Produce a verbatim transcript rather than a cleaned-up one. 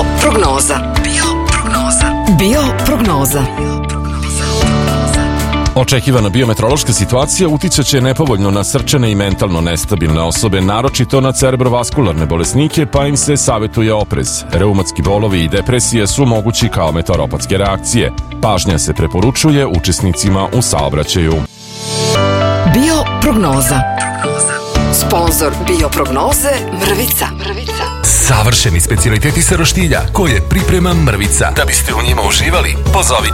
Bioprognoza. Bioprognoza. Bioprognoza. Očekivana biometeorološka situacija uticat će nepovoljno na srčane i mentalno nestabilne osobe, naročito na cerebrovaskularne bolesnike, pa im se savjetuje oprez. Reumatski bolovi i depresije su mogući kao meteoropatske reakcije. Pažnja se preporučuje učesnicima u saobraćaju. Bioprognoza. Sponzor Bioprognoze Mrvica. Mrvica. Savršeni specijaliteti sa roštilja koje priprema Mrvica. Da biste u njima uživali, pozovite